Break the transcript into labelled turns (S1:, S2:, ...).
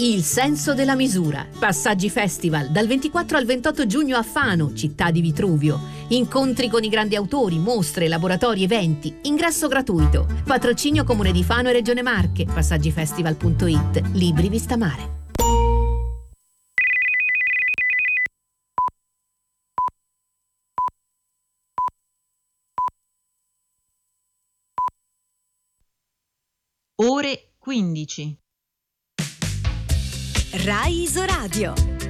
S1: Il senso della misura. Passaggi Festival dal 24 al 28 giugno a Fano, città di Vitruvio. Incontri con i grandi autori, mostre, laboratori, eventi. Ingresso gratuito. Patrocinio Comune di Fano e Regione Marche. Passaggifestival.it. Libri Vista Mare.
S2: Ore 15.
S3: Rai Isoradio.